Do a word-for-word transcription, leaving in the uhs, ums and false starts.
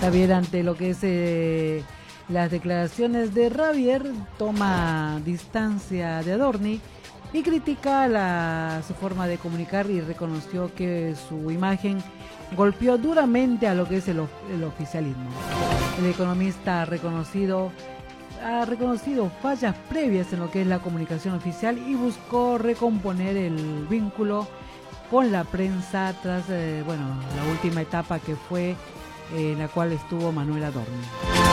También ante lo que es eh, las declaraciones de Ravier, toma distancia de Adorni y critica la, su forma de comunicar y reconoció que su imagen golpeó duramente a lo que es el, el oficialismo. El economista ha reconocido, ha reconocido fallas previas en lo que es la comunicación oficial y buscó recomponer el vínculo con la prensa tras eh, bueno, la última etapa que fue eh, en la cual estuvo Manuel Adorni.